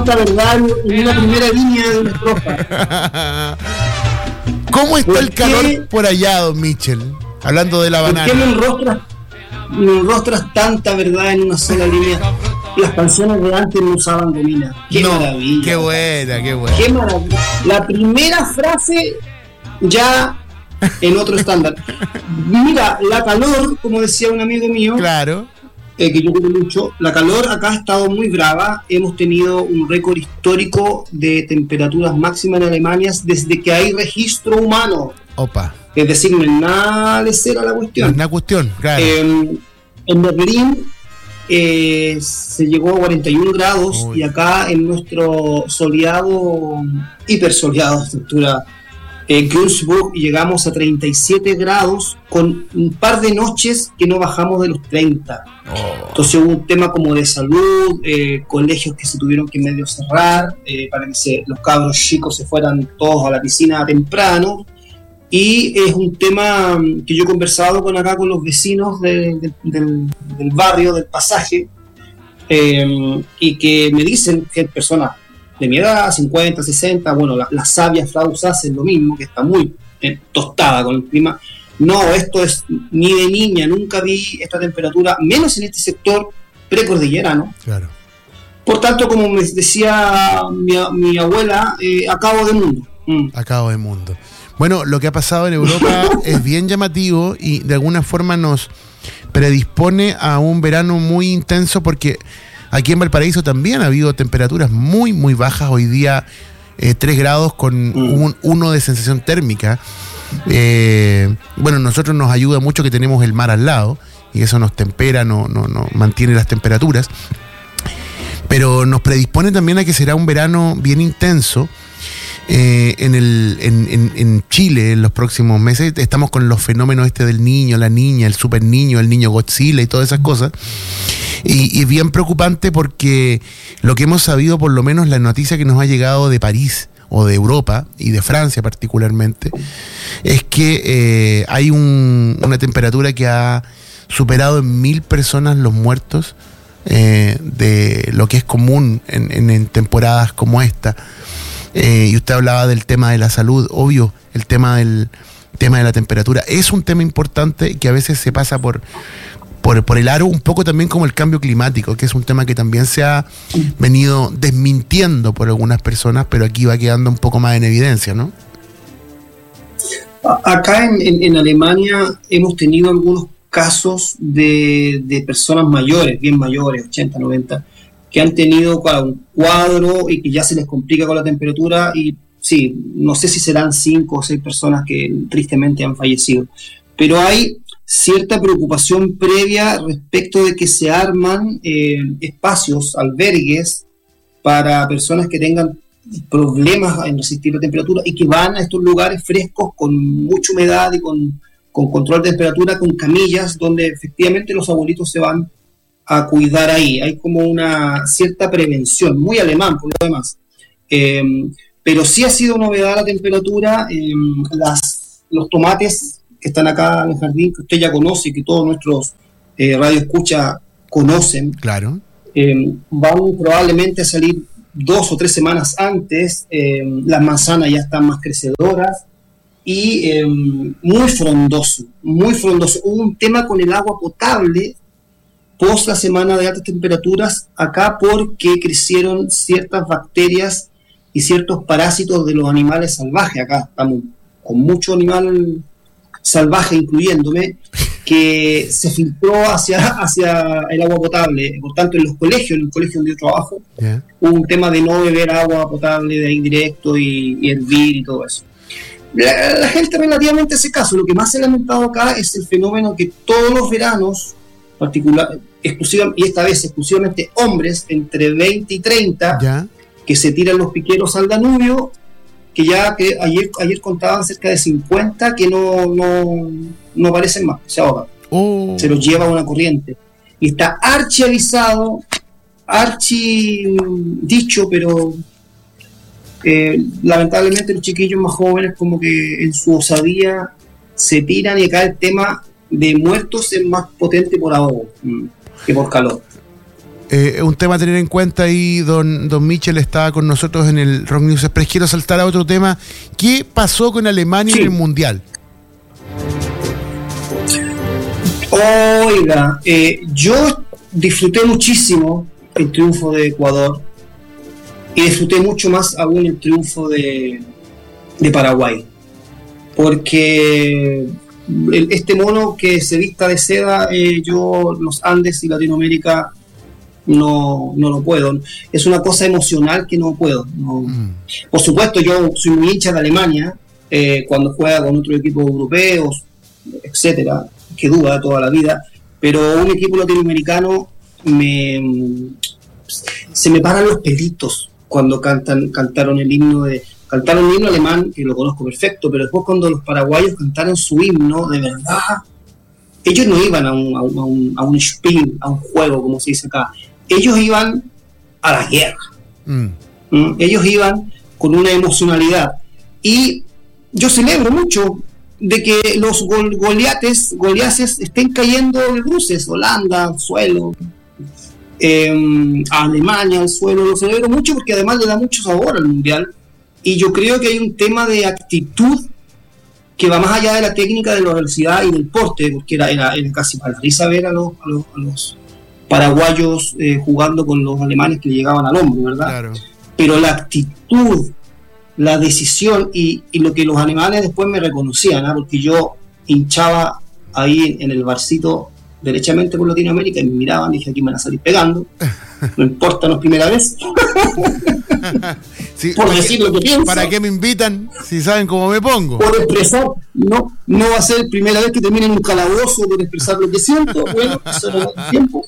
tanta verdad en una primera línea de una estrofa. ¿Cómo está el calor por allá, don Michel? Hablando de la banana. ¿Por qué me enrostras tanta verdad en una sola línea? Las canciones de antes no usaban gomina. ¡Qué maravilla! ¡Qué buena, qué buena! ¡Qué maravilla! La primera frase ya en otro estándar. Mira, la calor, como decía un amigo mío, claro, que yo quiero mucho, la calor acá ha estado muy brava. Hemos tenido un récord histórico de temperaturas máximas en Alemania desde que hay registro humano. Opa. Es decir, no es nada de cera la cuestión. No es una cuestión, claro. En Berlín se llegó a 41 grados. Uy. Y acá en nuestro soleado, hipersoleado estructura Günzburg llegamos a 37 grados con un par de noches que no bajamos de los 30. Entonces hubo un tema como de salud, colegios que se tuvieron que medio cerrar para que los cabros chicos se fueran todos a la piscina temprano. Y es un tema que yo he conversado con los vecinos del barrio, del pasaje, y que me dicen que personas de mi edad, 50, 60, bueno, la sabia Frau hacen lo mismo, que está muy tostada con el clima. No, esto es ni de niña, nunca vi esta temperatura, menos en este sector precordillerano. Claro. Por tanto, como me decía mi abuela, acabo de mundo. Acabo de mundo. Bueno, lo que ha pasado en Europa es bien llamativo y de alguna forma nos predispone a un verano muy intenso, porque aquí en Valparaíso también ha habido temperaturas muy, muy bajas. Hoy día 3 grados con un 1 de sensación térmica. Bueno, nosotros nos ayuda mucho que tenemos el mar al lado y eso nos tempera, no mantiene las temperaturas. Pero nos predispone también a que será un verano bien intenso. En Chile en los próximos meses estamos con los fenómenos del niño, la niña, el super niño, el niño Godzilla y todas esas cosas, y es bien preocupante porque lo que hemos sabido, por lo menos la noticia que nos ha llegado de París o de Europa y de Francia particularmente, es que hay una temperatura que ha superado en 1.000 personas los muertos de lo que es común en temporadas como esta. Y usted hablaba del tema de la salud, obvio, el tema de la temperatura es un tema importante que a veces se pasa por el aro, un poco también como el cambio climático, que es un tema que también se ha venido desmintiendo por algunas personas, pero aquí va quedando un poco más en evidencia, ¿no? Acá en Alemania hemos tenido algunos casos de personas mayores, bien mayores, 80, 90, que han tenido un cuadro y que ya se les complica con la temperatura, y sí, no sé si serán 5 o 6 personas que tristemente han fallecido, pero hay cierta preocupación previa respecto de que se arman espacios, albergues para personas que tengan problemas en resistir la temperatura y que van a estos lugares frescos con mucha humedad y con control de temperatura, con camillas donde efectivamente los abuelitos se van a cuidar ahí. Hay como una cierta prevención, muy alemán por lo demás, pero sí ha sido novedad la temperatura. Los tomates que están acá en el jardín, que usted ya conoce, que todos nuestros radioescuchas conocen, claro, van probablemente a salir 2 o 3 semanas antes. Las manzanas ya están más crecedoras y muy frondoso. Hubo un tema con el agua potable post la semana de altas temperaturas acá, porque crecieron ciertas bacterias y ciertos parásitos de los animales salvajes. Acá estamos con mucho animal salvaje, incluyéndome, que se filtró hacia el agua potable. Por tanto, en el colegio donde yo trabajo, hubo un tema de no beber agua potable de ahí directo y hervir y todo eso. La gente relativamente hace caso. Lo que más se ha lamentado acá es el fenómeno que todos los veranos, y esta vez exclusivamente hombres entre 20 y 30, que se tiran los piqueros al Danubio, que ayer contaban cerca de 50 que no aparecen más, se ahogan. Se los lleva una corriente. Y está archiavisado, dicho, pero lamentablemente los chiquillos más jóvenes como que en su osadía se tiran, y acá el tema de muertos es más potente por ahogo que por calor. un tema a tener en cuenta y don Michel está con nosotros en el Rock News Express. Quiero saltar a otro tema. ¿Qué pasó con Alemania en el Mundial? Oiga, yo disfruté muchísimo el triunfo de Ecuador y disfruté mucho más aún el triunfo de Paraguay, porque este mono que se vista de seda, yo los Andes y Latinoamérica no lo puedo. Es una cosa emocional que no puedo. Por supuesto, yo soy muy hincha de Alemania cuando juega con otros equipos europeos, etcétera, que dura toda la vida, pero un equipo latinoamericano se me paran los pelitos cuando cantaron el himno alemán, que lo conozco perfecto, pero después cuando los paraguayos cantaron su himno, de verdad, ellos no iban a un Spiel, a un juego, como se dice acá. Ellos iban a la guerra. Ellos iban con una emocionalidad. Y yo celebro mucho de que los goliases estén cayendo de bruces. Holanda al suelo, a Alemania al suelo. Lo celebro mucho porque además le da mucho sabor al Mundial. Y yo creo que hay un tema de actitud que va más allá de la técnica, de la velocidad y del porte, porque era casi para la risa ver a los paraguayos jugando con los alemanes que le llegaban al hombro, ¿verdad? Claro. Pero la actitud, la decisión y lo que los alemanes después me reconocían, ¿eh? Porque yo hinchaba ahí en el barcito derechamente por Latinoamérica y me miraban, dije, aquí me van a salir pegando, no importa, no es primera vez. Sí, por decir lo que pienso. ¿Para qué me invitan si saben cómo me pongo? Por expresar, no va a ser primera vez que termine en un calabozo por expresar lo que siento. Bueno, eso no es tiempo.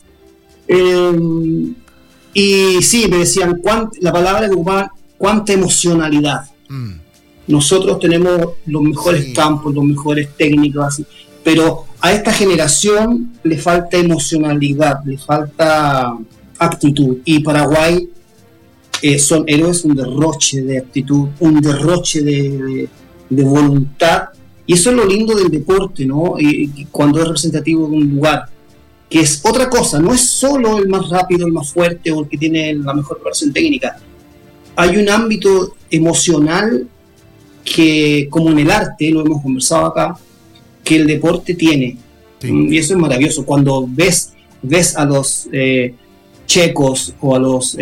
Y sí, me decían, la palabra que ocupaban, cuánta emocionalidad. Nosotros tenemos los mejores campos, los mejores técnicos, así, pero a esta generación le falta emocionalidad, le falta actitud. Y Paraguay son héroes, un derroche de actitud, un derroche de voluntad, y eso es lo lindo del deporte, ¿no? Y cuando es representativo de un lugar, que es otra cosa, no es solo el más rápido, el más fuerte o el que tiene la mejor preparación técnica. Hay un ámbito emocional que, como en el arte, lo hemos conversado acá, que el deporte tiene. Sí. Y eso es maravilloso. Cuando ves a los checos o a los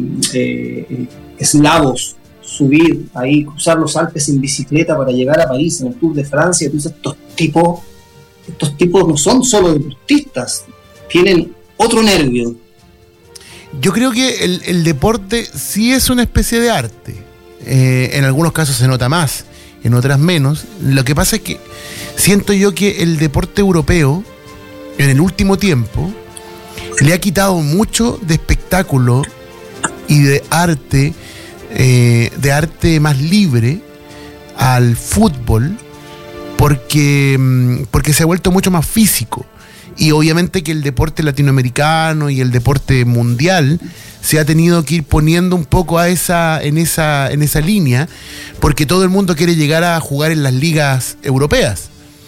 eslavos subir ahí, cruzar los Alpes en bicicleta para llegar a París en el Tour de Francia, entonces estos tipos no son solo deportistas, tienen otro nervio. Yo creo que el deporte sí es una especie de arte. En algunos casos se nota más, en otras menos. Lo que pasa es que siento yo que el deporte europeo en el último tiempo le ha quitado mucho de espectáculo y de arte más libre al fútbol, porque se ha vuelto mucho más físico. Y obviamente que el deporte latinoamericano y el deporte mundial se ha tenido que ir poniendo un poco en esa línea, porque todo el mundo quiere llegar a jugar en las ligas europeas.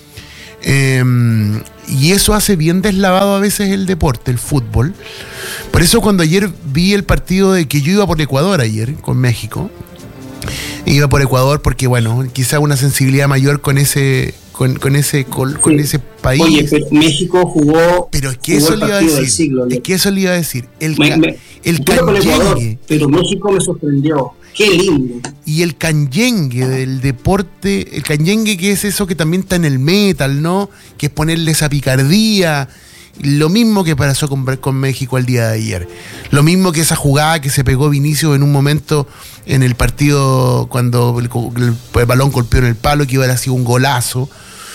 Y eso hace bien deslavado a veces el deporte, el fútbol. Por eso cuando ayer vi el partido de que yo iba por Ecuador ayer, con México, iba por Ecuador porque, bueno, quizá una sensibilidad mayor con ese país. Oye, pero México jugó. Pero es que eso le iba a decir. Es que eso le iba a decir. El canyengue. Pero México me sorprendió. Qué lindo. Y el canyengue del deporte, el canyengue que es eso que también está en el metal, ¿no? Que es ponerle esa picardía. Lo mismo que pasó con México el día de ayer. Lo mismo que esa jugada que se pegó Vinicius en un momento en el partido cuando el balón golpeó en el palo, que iba a haber sido un golazo.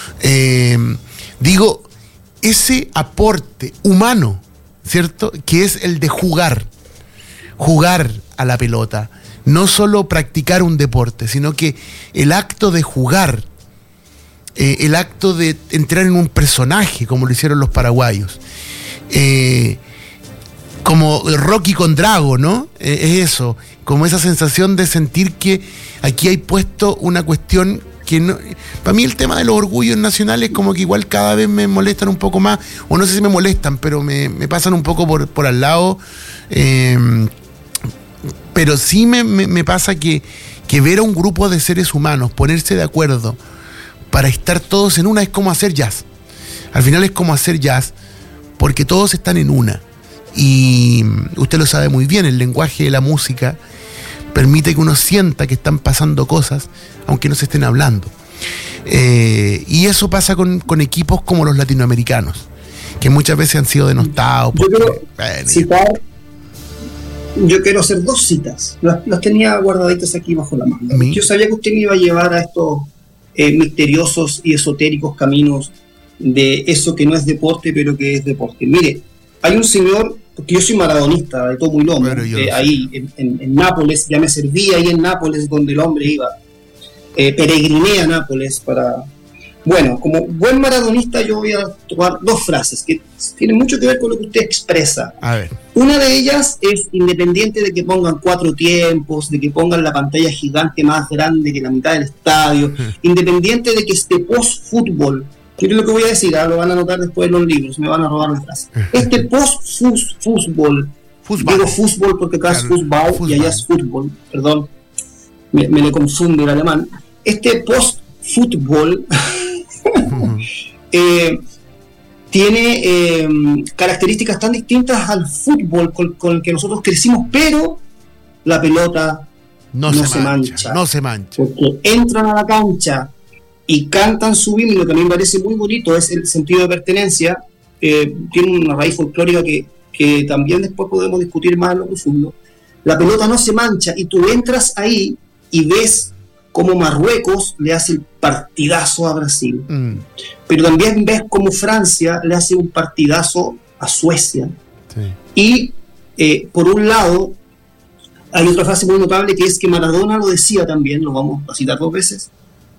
Digo, ese aporte humano, ¿cierto? Que es el de jugar a la pelota. No solo practicar un deporte, sino que el acto de jugar, el acto de entrar en un personaje, como lo hicieron los paraguayos, como Rocky con Drago, ¿no? Es eso, como esa sensación de sentir que aquí hay puesto una cuestión porque para mí el tema de los orgullos nacionales como que igual cada vez me molestan un poco más, o no sé si me molestan, pero me pasan un poco por al lado, pero sí me pasa que ver a un grupo de seres humanos ponerse de acuerdo para estar todos en una es como hacer jazz. Al final es como hacer jazz porque todos están en una. Y usted lo sabe muy bien, el lenguaje de la música permite que uno sienta que están pasando cosas, aunque no se estén hablando. Y eso pasa con equipos como los latinoamericanos, que muchas veces han sido denostados. Yo quiero hacer 2 citas. Las tenía guardaditas aquí bajo la manga. Yo sabía que usted me iba a llevar a estos misteriosos y esotéricos caminos de eso que no es deporte, pero que es deporte. Mire, hay un señor, porque yo soy maradonista de todo muy lomo, ahí en Nápoles, ya me serví ahí en Nápoles, donde el hombre iba. Peregriné a Nápoles para... Bueno, como buen maradonista yo voy a tomar 2 frases que tienen mucho que ver con lo que usted expresa. A ver. Una de ellas es, independiente de que pongan 4 tiempos, de que pongan la pantalla gigante más grande que la mitad del estadio, independiente de que esté post-fútbol, yo lo que voy a decir, lo van a anotar después en los libros, me van a robar la frase. Este post-fútbol, digo fútbol porque acá es fútbol y allá es fútbol, perdón, me le confunde el alemán. Este post-fútbol tiene características tan distintas al fútbol con el que nosotros crecimos, pero la pelota no se mancha. No se mancha. Porque entran a la cancha y cantan su himno, lo que a mí me parece muy bonito es el sentido de pertenencia. Tiene una raíz folclórica que también después podemos discutir más en lo profundo. La pelota no se mancha y tú entras ahí y ves cómo Marruecos le hace el partidazo a Brasil. Pero también ves cómo Francia le hace un partidazo a Suecia. Sí. Y por un lado, hay otra frase muy notable que es que Maradona lo decía también, lo vamos a citar 2 veces.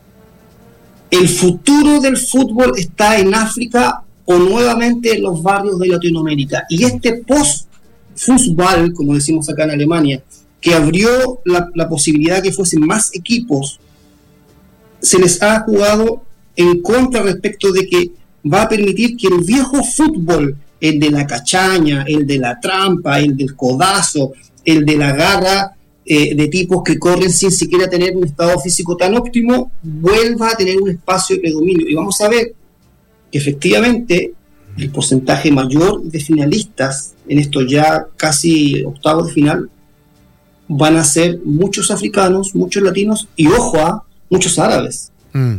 El futuro del fútbol está en África o nuevamente en los barrios de Latinoamérica. Y este post-fútbol, como decimos acá en Alemania, que abrió la posibilidad que fuesen más equipos, se les ha jugado en contra respecto de que va a permitir que el viejo fútbol, el de la cachaña, el de la trampa, el del codazo, el de la garra, de tipos que corren sin siquiera tener un estado físico tan óptimo, vuelva a tener un espacio de predominio. Y vamos a ver que efectivamente el porcentaje mayor de finalistas en estos ya casi octavos de final van a ser muchos africanos, muchos latinos y, ojo, muchos árabes.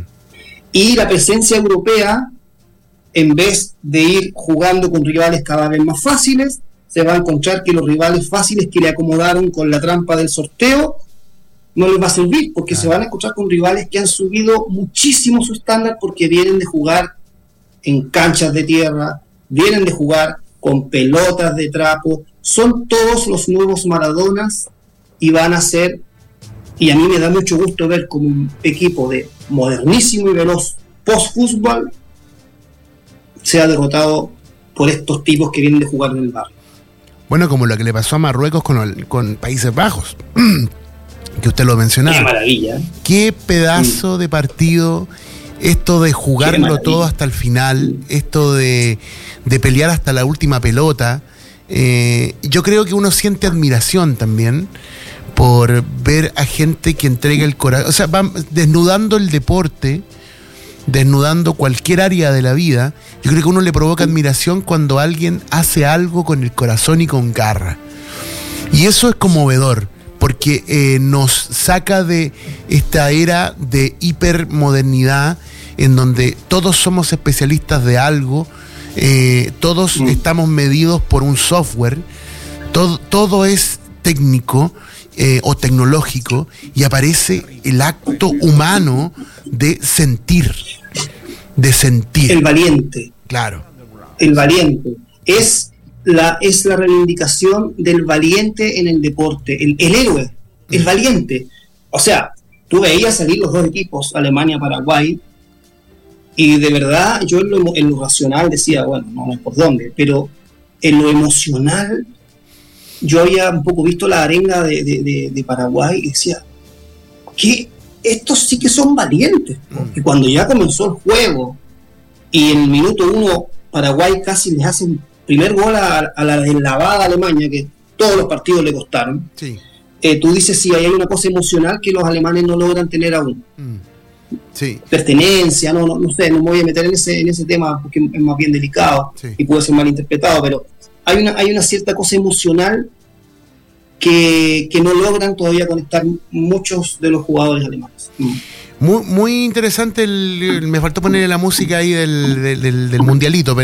Y la presencia europea, en vez de ir jugando con rivales cada vez más fáciles, se va a encontrar que los rivales fáciles que le acomodaron con la trampa del sorteo no les va a servir, porque se van a encontrar con rivales que han subido muchísimo su estándar porque vienen de jugar en canchas de tierra, vienen de jugar con pelotas de trapo, son todos los nuevos Maradonas y van a ser, y a mí me da mucho gusto ver como un equipo de modernísimo y veloz post-fútbol sea derrotado por estos tipos que vienen de jugar en el barrio. Bueno, como lo que le pasó a Marruecos con Países Bajos, que usted lo mencionaba. Qué maravilla. Qué pedazo de partido, esto de jugarlo todo hasta el final, esto de pelear hasta la última pelota. Yo creo que uno siente admiración también por ver a gente que entrega el corazón, o sea, van desnudando el deporte, desnudando cualquier área de la vida. Yo creo que uno le provoca admiración cuando alguien hace algo con el corazón y con garra. Y eso es conmovedor, porque nos saca de esta era de hipermodernidad en donde todos somos especialistas de algo, todos estamos medidos por un software, todo es técnico o tecnológico, y aparece el acto humano de sentir. El valiente. Claro. El valiente. Es la reivindicación del valiente en el deporte. El héroe, el valiente. O sea, tú veías salir los 2 equipos, Alemania-Paraguay, y de verdad yo en lo racional decía, bueno, no es por dónde, pero en lo emocional yo había un poco visto la arenga de Paraguay y decía, ¿qué estos sí que son valientes, porque cuando ya comenzó el juego y en el minuto 1 Paraguay casi les hace un primer gol a la deslavada Alemania, que todos los partidos le costaron, Sí. Tú dices, sí, hay una cosa emocional que los alemanes no logran tener aún. Sí. Pertenencia, no sé, no me voy a meter en ese tema porque es más bien delicado, Sí. y puede ser malinterpretado, pero hay una cierta cosa emocional que no logran todavía conectar muchos de los jugadores alemanes. Muy, muy interesante, me faltó poner la música ahí del mundialito,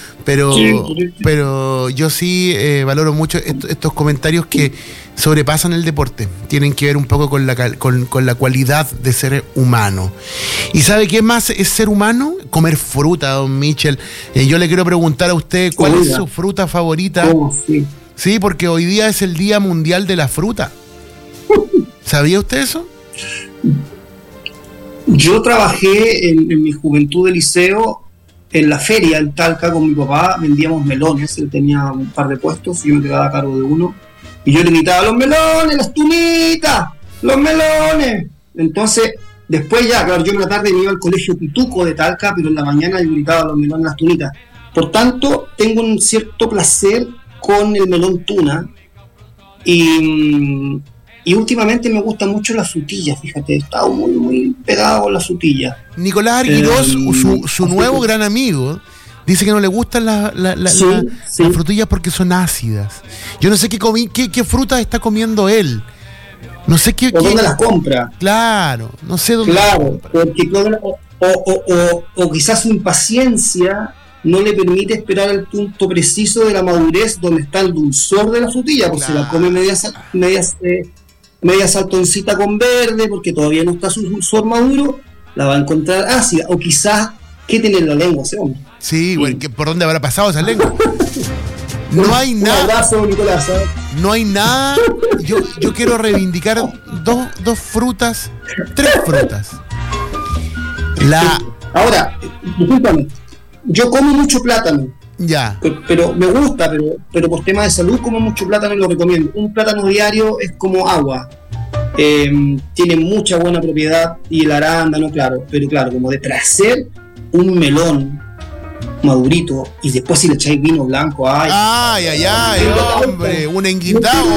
pero yo sí valoro mucho estos comentarios que sobrepasan el deporte, tienen que ver un poco con la cualidad de ser humano. ¿Y sabe qué más es ser humano? Comer fruta, don Michel. Yo le quiero preguntar a usted, ¿cuál es su fruta favorita? Sí. Sí, porque hoy día es el Día Mundial de la Fruta. ¿Sabía usted eso? Yo trabajé en mi juventud de liceo en la feria en Talca con mi papá, vendíamos melones, él tenía un par de puestos y yo me quedaba a cargo de uno, y yo le gritaba, ¡los melones, las tunitas, los melones! Entonces, después ya, claro, yo en la tarde me iba al colegio Pituco de Talca, pero en la mañana yo gritaba, los melones, las tunitas. Por tanto, tengo un cierto placer con el melón tuna, y últimamente me gusta mucho la frutilla, fíjate, he estado muy, muy pegado con la frutilla. Nicolás Arguirós, su nuevo gran amigo, dice que no le gustan las frutillas porque son ácidas. Yo no sé qué fruta está comiendo él. No sé qué. ¿Dónde las compra? Claro, no sé dónde. Claro, porque o quizás su impaciencia no le permite esperar el punto preciso de la madurez donde está el dulzor de la frutilla, porque Claro. se la come media saltoncita con verde, porque todavía no está su dulzor maduro, la va a encontrar ácida, o quizás, ¿qué tiene en la lengua ese hombre? Sí, bueno, ¿por dónde habrá pasado esa lengua? No hay nada. Un abrazo, Nicolás. No hay nada. Yo quiero reivindicar dos frutas, 3 frutas. Ahora, discúlpame, yo como mucho plátano. Ya. Pero me gusta, pero por tema de salud como mucho plátano y lo recomiendo. Un plátano diario es como agua. Tiene mucha buena propiedad, y el arándano, claro, pero claro, como de placer, un melón madurito, y después si le echáis vino blanco, ay, hombre, un enguindado.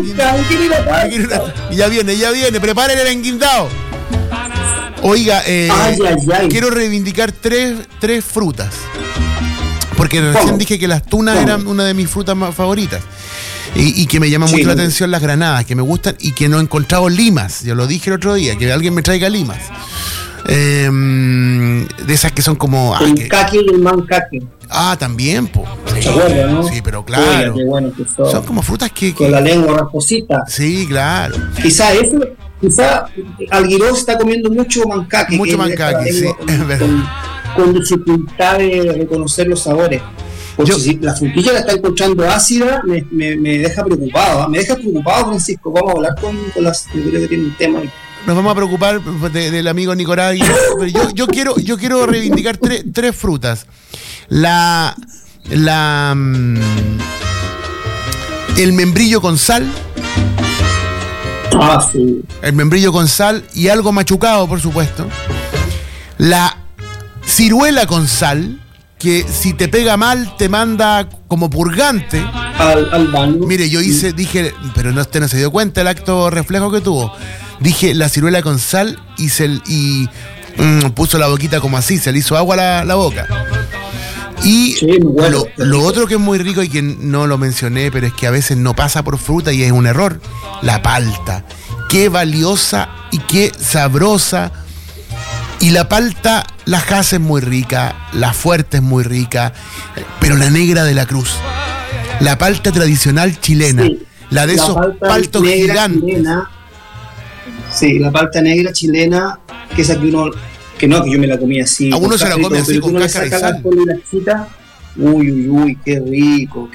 Ya viene, preparen el enguindado. Oiga, quiero reivindicar tres frutas. Porque recién dije que las tunas eran una de mis frutas más favoritas. Y que me llama mucho la atención las granadas, que me gustan, y que no he encontrado limas. Yo lo dije el otro día, que alguien me traiga limas. De esas que son como... El caqui y el mancaque. También, po. ¿Se acuerdan, no? Sí, pero claro. Oiga, qué bueno que son como frutas que... Con la lengua rasposita. Sí, claro. Quizá Alguirós está comiendo mucho mancaque. Mucho mancaque, sí, es verdad. Con dificultad de reconocer los sabores. Porque si la frutilla la está encontrando ácida, me deja preocupado. Me deja preocupado, Francisco. Vamos a hablar con las... Yo creo que tiene un tema ahí. Nos vamos a preocupar del amigo Nicolás. Pero yo quiero reivindicar tres frutas. El membrillo con sal. Sí. El membrillo con sal y algo machucado, por supuesto. La ciruela con sal, que si te pega mal te manda como purgante al baño. Mire, yo dije, pero usted no se dio cuenta el acto reflejo que tuvo. Dije la ciruela con sal y puso la boquita como así, se le hizo agua la boca. Y lo otro que es muy rico y que no lo mencioné, pero es que a veces no pasa por fruta y es un error, la palta. Qué valiosa y qué sabrosa. Y la palta, la Hass es muy rica, la fuerte es muy rica, pero la negra de la Cruz, la palta tradicional chilena, la de esos paltos gigantes. Chilena, sí, la palta negra chilena, que esa que yo me la comía así. A uno se la come así con cáscara y sal. Uy, qué rico.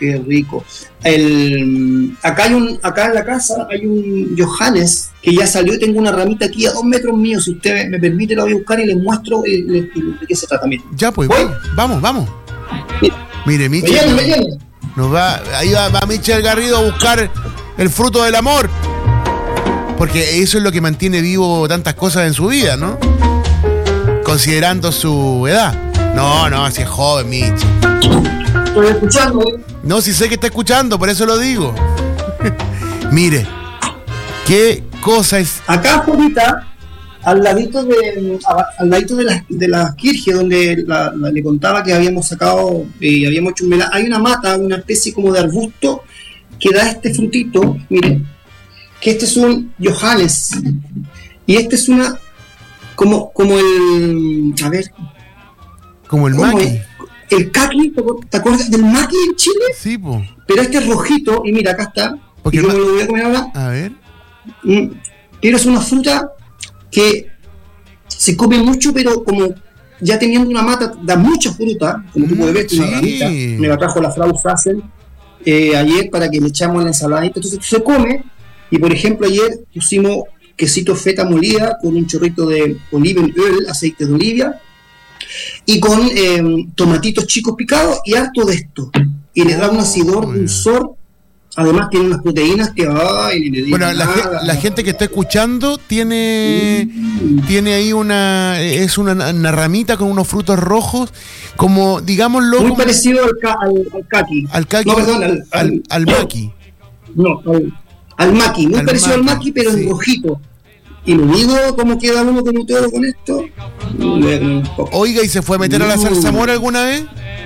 Acá en la casa hay un Johannes que ya salió, y tengo una ramita aquí a 2 metros míos. Si usted me permite, la voy a buscar y les muestro de qué se trata. Mire. Ya, pues, vamos. Mire, Michel. Ahí va Michel Garrido a buscar el fruto del amor. porque eso es lo que mantiene vivo tantas cosas en su vida, ¿no? Considerando su edad. No, así es joven, Michel. Estoy escuchando. No, sí sé que está escuchando, por eso lo digo. Mire, qué cosa es. Acá, ahorita, al ladito de la Kirche, donde le contaba que habíamos sacado, habíamos hecho un melón, hay una mata, una especie como de arbusto que da este frutito, mire, que este es un Johannes, y este es una, como el, a ver, como el maqui. El caqui, ¿te acuerdas del maqui en Chile? Sí, po. Pero este es rojito, y mira, acá está, porque yo me lo voy a comer ahora. A ver. Pero es una fruta que se come mucho, pero como ya teniendo una mata, da mucha fruta, como tú puedes ver, sí. Una ramita. Me la trajo la Frau Frasen ayer para que le echamos la ensaladita. Entonces se come, y por ejemplo ayer pusimos quesito feta molida con un chorrito de olivenöl, aceite de oliva, y con tomatitos chicos picados y harto de esto. Y le da un acidor, un dulzor. Además tiene unas proteínas que bueno, la gente que está escuchando tiene ahí una ramita con unos frutos rojos, como digámoslo, muy como, parecido al caqui. Al caqui. No, perdón, al maqui. No, al maqui, muy parecido al maqui, pero sí. en rojito. Y lo digo, ¿cómo queda uno como todo con esto? Oiga, ¿y se fue a meter a la zarzamora alguna vez?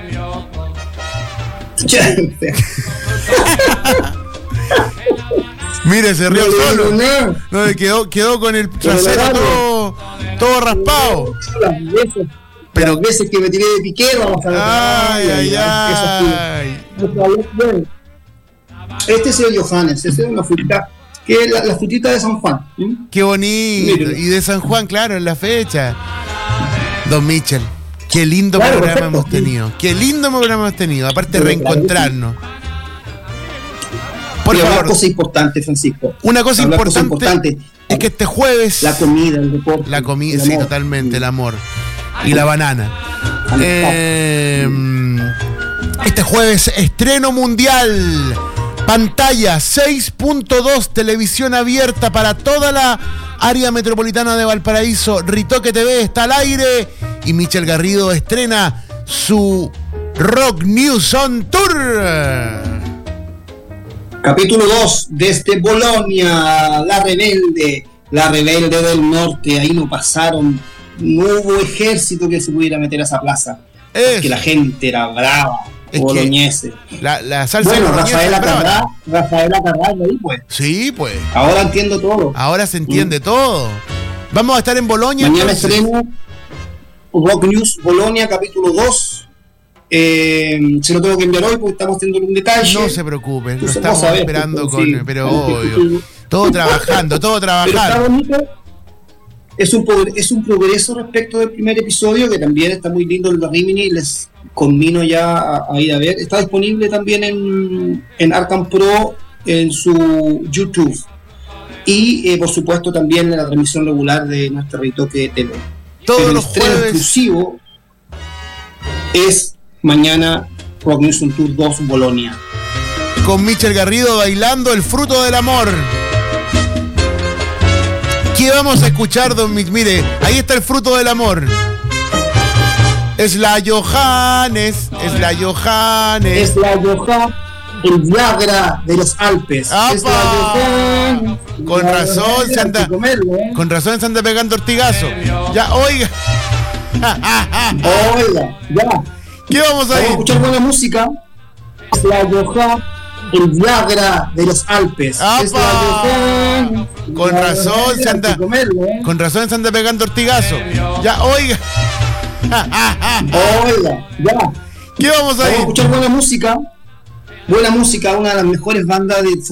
Mire, se rió solo. No, quedó con el trasero todo raspado. Las veces que me tiré de piquero, vamos a ver. Ay. Este es el Johannes, esta es una frutita, que es la frutita de San Juan. Qué bonito. Mire. Y de San Juan, claro, en la fecha. Don Michel, qué lindo programa hemos tenido. Qué lindo programa hemos tenido. Aparte de reencontrarnos. Por favor. Una cosa importante, Francisco. Una cosa importante es que este jueves. La comida, el deporte. La comida, sí, totalmente, el amor. Y la banana. Este jueves, estreno mundial. Pantalla 6.2, televisión abierta para toda la área metropolitana de Valparaíso. Ritoque TV está al aire y Michel Garrido estrena su Rock News on Tour. Capítulo 2, desde Bolonia, la rebelde del norte. Ahí no pasaron, no hubo ejército que se pudiera meter a esa plaza, porque la gente era brava. Boloñese. La salsa. Bueno, Rafaela Carrá ahí, pues. Sí, pues. Ahora entiendo todo. Ahora se entiende todo. Vamos a estar en Bolonia. Mañana estreno Rock News Bolonia, capítulo 2. Se lo tengo que enviar hoy porque estamos teniendo un detalle. No se preocupen, lo estamos esperando con. Sí, pero obvio. Todo trabajando. Pero está bonito. Es un progreso respecto del primer episodio, que también está muy lindo el de Rimini. Les convino ya a ir a ver. Está disponible también en Arkham Pro en su YouTube. Y por supuesto también en la transmisión regular de nuestro Ritoque TV. Todos los jueves exclusivo es mañana Rock News on Tour 2 Bolonia. Con Michel Garrido bailando El Fruto del Amor. ¿Qué vamos a escuchar, don Mitch? Mire, ahí está El Fruto del Amor. Es la Johannes, el Viagra de los Alpes. ¡Apa! Es la Johannes. Con razón se anda, con razón se anda pegando ortigazo. Ya, oiga. Oiga, ya. ¿Qué vamos a escuchar buena música. Es la Johannes. El Viagra de los Alpes. Es la con razón se anda, con razón se anda pegando ortigazo. Ya, oiga. Oiga, ya. ¿Qué vamos a escuchar buena música, una de las mejores bandas de